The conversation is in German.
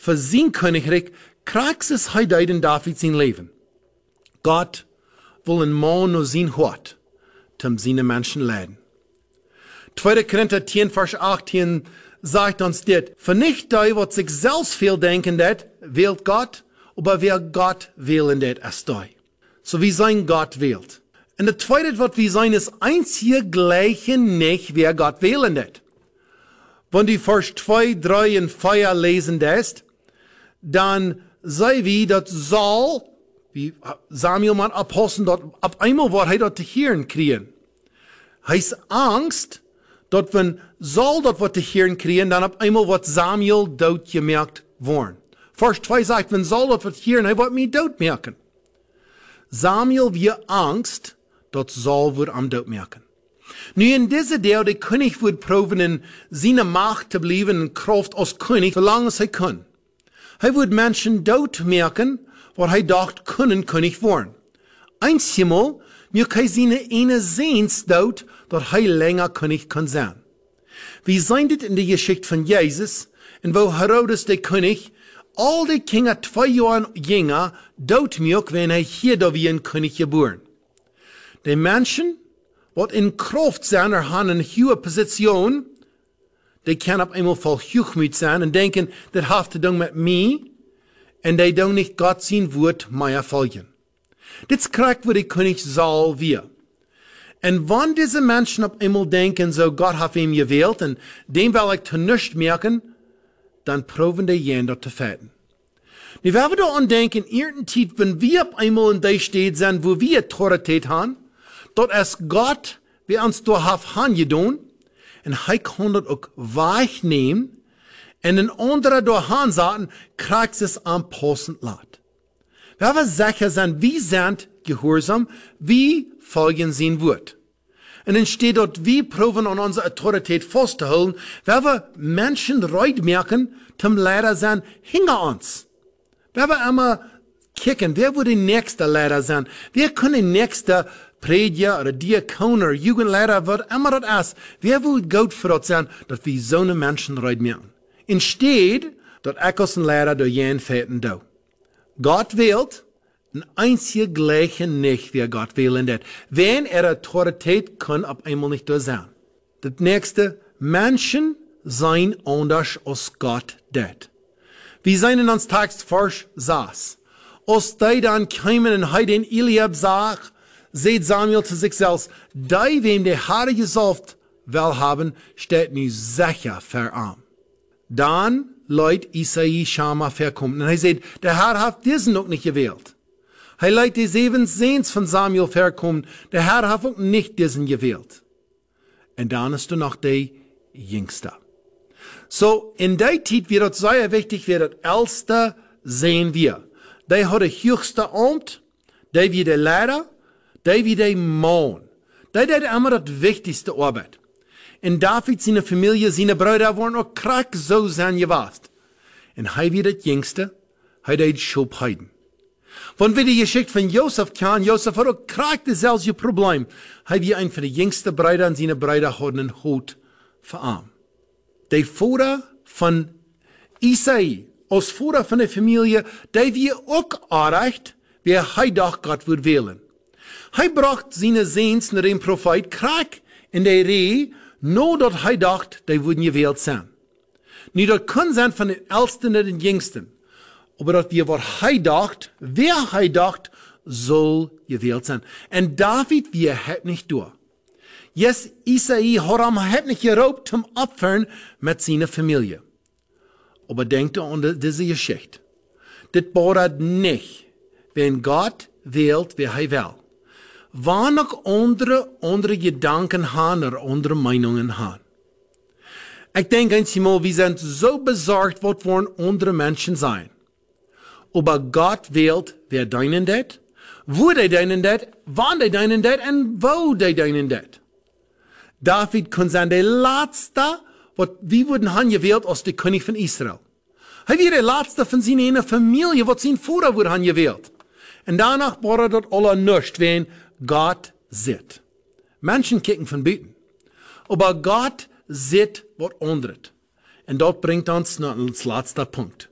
für sein Königreich, kriegt es heute in David sein Leben. Gott will ein Mann nur sein Hort, zum seine Menschen leiden. 2. Korinther 10, Vers 18 sagt uns das, für nicht die, was sich selbst viel denken, das wählt Gott, aber wer Gott wählen, das ist die. So wie sein Gott wählt. Und das Zweite, was wir sein, ist einzige gleiche nicht, wer Gott wählen, das. Wenn die Vers 2, 3 und 4 lesen das, dann sei wie, dass Saul, wie Samuel man Apostel dort, ab einmal war er dort zu hören kriegen. Heißt Angst, dass wenn Saul dort was zu hören kriegen, dann ab einmal wird Samuel dort gemerkt worden. Vers 2 sagt, wenn Saul dort was hören, er wird mich dort merken. Samuel wird Angst, dass Saul wird am dort merken. Nu in deze deel, der König wird proben, in seine Macht zu bleiben, in Kraft als König, solange er kann. Er wird Menschen dort merken, was er dacht, können König werden. Einmal, mir kann seine eine Sehens dort, dass er länger König kann sein. Wir sehen das in der Geschichte von Jesus, in wo Herodes der König, all die Kinder 2 Jahre jünger, dort mirk, wenn er hier da wie ein König geboren. Die Menschen, wat in Kraft zijn, haben eine hohe Position, die kann auf einmal voll Hochmut sein und denken, das hat zu tun mit mir, und die tun nicht Gott sein Wort mehr folgen. Das kriegt, wo der König Saul wir. Und wenn diese Menschen auf einmal denken, so Gott hat ihn gewählt, und dem will ich zu nichts merken, dann proben die jeder zu fäden. Nu, wenn wir da an denken, irgendwie, wenn wir auf einmal in der Stadt sind, wo wir Autorität haben, dat es Gott, wir uns da hat hangedun, und er kann das auch wegnehmen, und ein anderer da hansaten, kriegt es am passend Lat. Wenn wir sicher sind, wir sind gehorsam, wie folgen sein Wort. Und dann steht dort, wir proben an unsere Autorität festzuhalten, wenn wir Menschen reut merken, zum Lehrer sein, hinter uns. Wenn wir einmal kicken, wer wird der nächste Lehrer sein? Wer kann der nächste Prediger oder Diakon oder Jugendlehrer wird immer das ist. Wer will gut für uns sein, dass wir so eine Menschen reut merken? Instead, dass ich als ein Lehrer durch jeden Fäden da. Gott wählt, ein einziger gleiche nicht, wie Gott wählen wird. Wenn Autorität kann ab einmal nicht da sein. Das nächste, Menschen sein anders als Gott det. Wir sehen in uns Text Vers 6. Als die dann kämen und heiden Eliab sagt, seht Samuel zu sich selbst, die, wem der Herr gesalbt will haben, steht mir sicher verarm. Dann leut Isai Schama verkommen. Und er sagt, der Herr hat diesen noch nicht gewählt. Er leut die 7 Sehens von Samuel verkommen, der Herr hat auch nicht diesen gewählt. Und dann ist er noch der Jüngste. So, in der Zeit wird es sehr wichtig, wer das Älteste sehen wir. Der hat das höchste Amt, der wird der Lehrer, der wie der Mann. Der hat immer das wichtigste Arbeit. In David, seine Familie, seine Brüder waren auch krank so sein gewast. Und er wie das Jüngste, er hat Schub heiden. Wenn wir die Geschichte von Josef kennen, Josef hat auch krank dasselbe Problem. Er wie ein von den jüngsten Brüdern und seine Brüder hatten einen Hut verarmt. Der Vater von Isai, als Vater von der Familie, der wie auch erreicht, wer er doch Gott wird wählen. Er bracht seine Sehens nach dem Prophet krank in der Reihe, nur dass er dachte, die würden gewählt sein. Nicht das kann sein von den Ältesten und den Jüngsten, aber dass wir, was er dachte, wer er dachte, soll gewählt sein. Und David, wir hat nicht durch. Yes, Isai hat nicht geraubt zum Opfern mit seiner Familie. Aber denkt an diese Geschichte. Das bordet nicht, wenn Gott wählt, wer er will. Wann noch andere Gedanken haben oder andere Meinungen haben. Ich denke einmal, wir sind so besorgt, was wollen andere Menschen sein. Aber Gott wählt, wer deinen det, wo die deinen det, wann die deinen det und wo die deinen det. David kann sein der Letzte, wie wurden han gewählt als der König von Israel. Er war der Letzte von seiner Familie, was sein Vater wurde han gewählt. Und danach war dort alle nichts, wenn Gott sieht. Menschen kicken von Bieten. Aber Gott sieht was anderes. Und dort bringt uns noch als letzter Punkt.